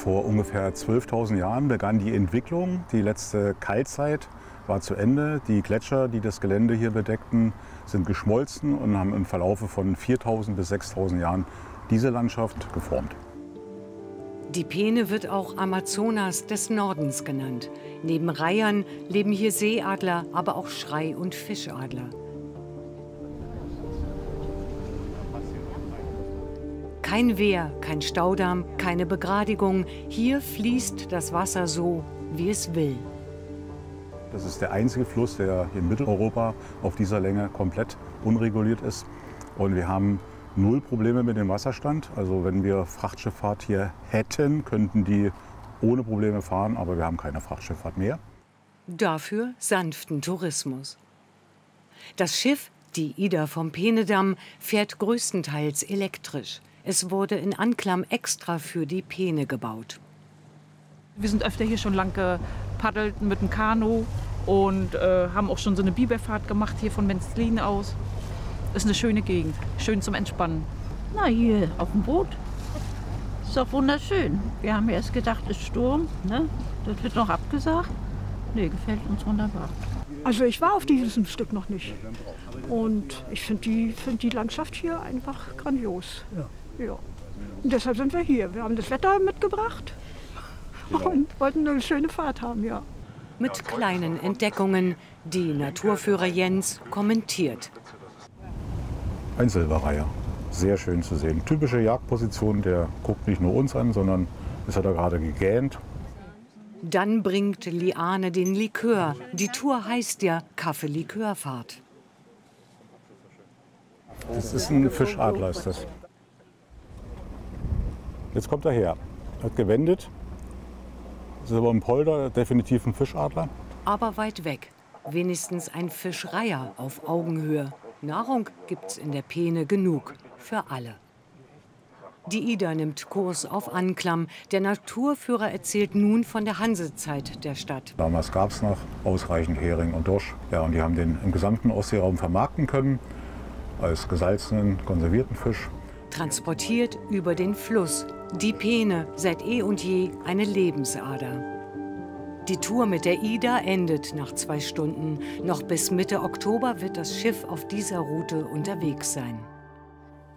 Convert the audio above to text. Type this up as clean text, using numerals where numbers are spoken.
Vor ungefähr 12.000 Jahren begann die Entwicklung. Die letzte Kaltzeit war zu Ende. Die Gletscher, die das Gelände hier bedeckten, sind geschmolzen und haben im Verlaufe von 4.000 bis 6.000 Jahren diese Landschaft geformt. Die Peene wird auch Amazonas des Nordens genannt. Neben Reihern leben hier Seeadler, aber auch Schrei- und Fischadler. Kein Wehr, kein Staudamm, keine Begradigung. Hier fließt das Wasser so, wie es will. Das ist der einzige Fluss, der in Mitteleuropa auf dieser Länge komplett unreguliert ist. Und wir haben null Probleme mit dem Wasserstand. Also wenn wir Frachtschifffahrt hier hätten, könnten die ohne Probleme fahren. Aber wir haben keine Frachtschifffahrt mehr. Dafür sanften Tourismus. Das Schiff, die Ida vom Peenedamm, fährt größtenteils elektrisch. Es wurde in Anklam extra für die Peene gebaut. Wir sind öfter hier schon lang gepaddelt mit dem Kanu und haben auch schon so eine Biberfahrt gemacht hier von Menzlin aus. Ist eine schöne Gegend, schön zum Entspannen. Na, hier auf dem Boot. Ist doch wunderschön. Wir haben erst gedacht, es ist Sturm, ne? Das wird noch abgesagt. Nee, gefällt uns wunderbar. Also ich war auf diesem Stück noch nicht. Und ich finde die Landschaft hier einfach grandios. Ja. Und deshalb sind wir hier. Wir haben das Wetter mitgebracht und wollten eine schöne Fahrt haben, ja. Mit kleinen Entdeckungen, die Naturführer Jens kommentiert. Ein Silberreiher. Sehr schön zu sehen. Typische Jagdposition, der guckt nicht nur uns an, sondern ist er da gerade gegähnt. Dann bringt Liane den Likör. Die Tour heißt ja Kaffee-Likörfahrt. Das ist ein Fischadler, ist das. Jetzt kommt er her. Hat gewendet. Das ist aber ein Polder, definitiv ein Fischadler. Aber weit weg. Wenigstens ein Fischreiher auf Augenhöhe. Nahrung gibt's in der Peene genug. Für alle. Die Ida nimmt Kurs auf Anklam. Der Naturführer erzählt nun von der Hansezeit der Stadt. Damals gab es noch ausreichend Hering und Dorsch. Ja, und die haben den im gesamten Ostseeraum vermarkten können. Als gesalzenen, konservierten Fisch. Transportiert über den Fluss. Die Peene, seit eh und je eine Lebensader. Die Tour mit der Ida endet nach 2 Stunden. Noch bis Mitte Oktober wird das Schiff auf dieser Route unterwegs sein.